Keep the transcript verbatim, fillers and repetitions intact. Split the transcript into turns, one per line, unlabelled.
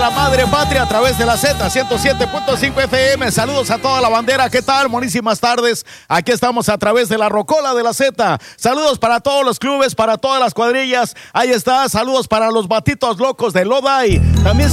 la madre patria a través de la Z ciento siete punto cinco F M. Saludos a toda la bandera. ¿Qué tal? Buenísimas tardes. Aquí estamos a través de la Rocola de la Z. Saludos para todos los clubes, para todas las cuadrillas. Ahí está. Saludos para los batitos locos de Lodi. También